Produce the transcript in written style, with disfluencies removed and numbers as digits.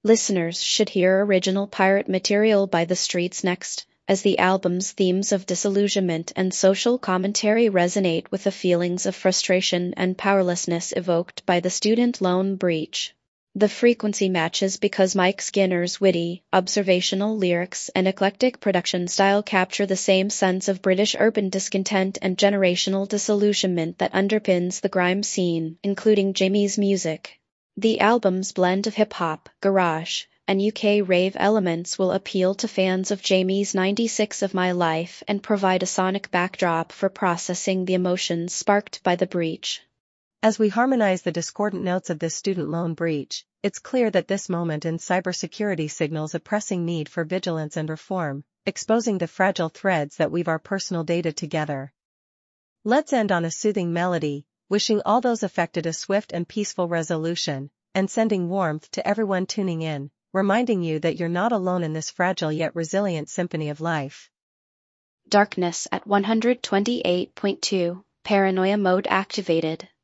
Listeners should hear original pirate material by The Streets next, as the album's themes of disillusionment and social commentary resonate with the feelings of frustration and powerlessness evoked by the student loan breach. The frequency matches because Mike Skinner's witty, observational lyrics and eclectic production style capture the same sense of British urban discontent and generational disillusionment that underpins the grime scene, including Jamie's music. The album's blend of hip-hop, garage, and UK rave elements will appeal to fans of Jamie's 96 of My Life and provide a sonic backdrop for processing the emotions sparked by the breach. As we harmonize the discordant notes of this student loan breach, it's clear that this moment in cybersecurity signals a pressing need for vigilance and reform, exposing the fragile threads that weave our personal data together. Let's end on a soothing melody, wishing all those affected a swift and peaceful resolution, and sending warmth to everyone tuning in, reminding you that you're not alone in this fragile yet resilient symphony of life. Darkness at 128.2, paranoia mode activated.